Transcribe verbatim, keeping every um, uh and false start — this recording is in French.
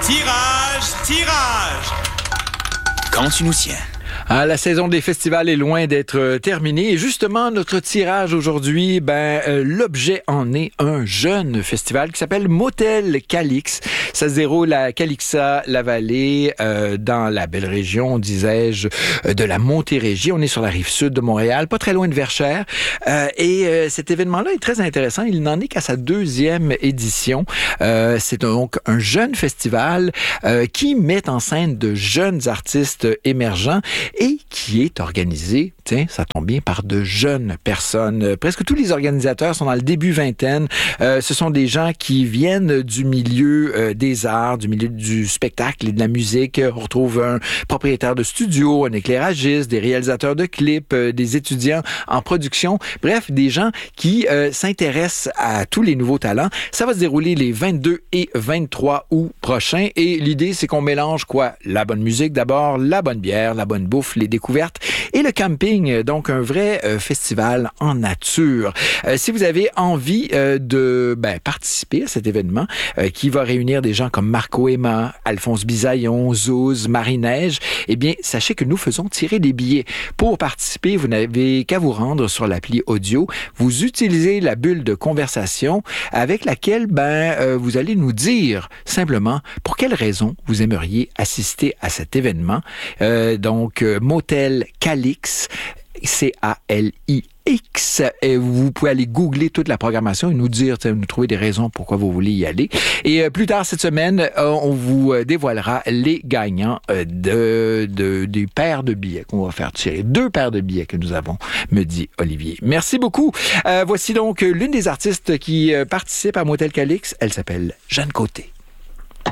Tirage, tirage. Quand tu nous tiens. Ah, la saison des festivals est loin d'être euh, terminée. Et justement, notre tirage aujourd'hui, ben euh, l'objet en est un jeune festival qui s'appelle Motel Calix. Ça se déroule à Calixa-la-Vallée, euh, dans la belle région, disais-je, euh, de la Montérégie. On est sur la rive sud de Montréal, pas très loin de Verchères. Euh, et euh, cet événement-là est très intéressant. Il n'en est qu'à sa deuxième édition. Euh, c'est donc un jeune festival euh, qui met en scène de jeunes artistes émergents et qui est organisé, tiens, ça tombe bien, par de jeunes personnes. Euh, presque tous les organisateurs sont dans le début vingtaine. Euh, ce sont des gens qui viennent du milieu euh, des arts, du milieu du spectacle et de la musique. On retrouve un propriétaire de studio, un éclairagiste, des réalisateurs de clips, euh, des étudiants en production. Bref, des gens qui euh, s'intéressent à tous les nouveaux talents. Ça va se dérouler les vingt-deux et vingt-trois août prochains. Et l'idée, c'est qu'on mélange quoi? La bonne musique d'abord, la bonne bière, la bonne bouffe, les découvertes et le camping, donc un vrai euh, festival en nature. Euh, si vous avez envie euh, de ben, participer à cet événement euh, qui va réunir des gens comme Marco Emma, Alphonse Bisaillon, Zouz, Marie-Neige, eh bien, sachez que nous faisons tirer des billets. Pour participer, vous n'avez qu'à vous rendre sur l'appli audio. Vous utilisez la bulle de conversation avec laquelle ben, euh, vous allez nous dire simplement pour quelles raisons vous aimeriez assister à cet événement. Euh, donc, euh, Motel Calix, C A L I X. Et vous pouvez aller googler toute la programmation et nous dire, nous trouver des raisons pourquoi vous voulez y aller. Et euh, plus tard cette semaine, euh, on vous euh, dévoilera les gagnants euh, de, de des paires de billets qu'on va faire tirer. Deux paires de billets que nous avons, me dit Olivier. Merci beaucoup. Euh, voici donc l'une des artistes qui euh, participe à Motel Calix. Elle s'appelle Jeanne Côté.